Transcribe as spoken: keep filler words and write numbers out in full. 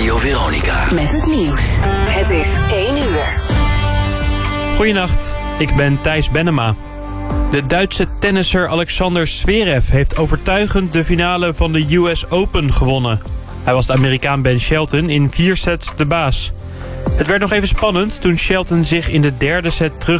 Radio Veronica. Met het nieuws. Het is één uur. Goedenacht, ik ben Thijs Bennema. De Duitse tennisser Alexander Zverev heeft overtuigend de finale van de U S Open gewonnen. Hij was de Amerikaan Ben Shelton in vier sets de baas. Het werd nog even spannend toen Shelton zich in de derde set terug